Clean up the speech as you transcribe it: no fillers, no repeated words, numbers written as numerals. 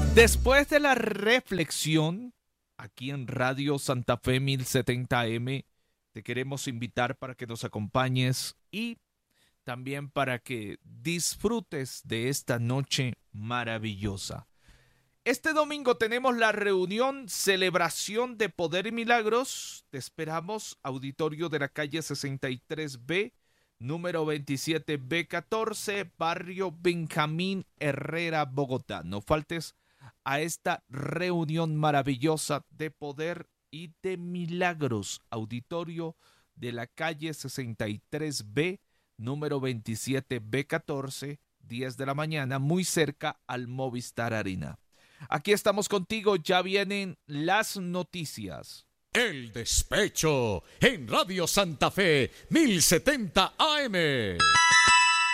Después de la reflexión, aquí en Radio Santa Fe 1070 AM, te queremos invitar para que nos acompañes y también para que disfrutes de esta noche maravillosa. Este domingo tenemos la reunión Celebración de Poder y Milagros. Te esperamos, auditorio de la calle 63B, número 27B14, barrio Benjamín Herrera, Bogotá. No faltes a esta reunión maravillosa de poder y de milagros, auditorio de la calle 63B, número 27B14, 10 de la mañana, muy cerca al Movistar Arena. Aquí estamos contigo, ya vienen las noticias. El Despecho en Radio Santa Fe 1070 AM.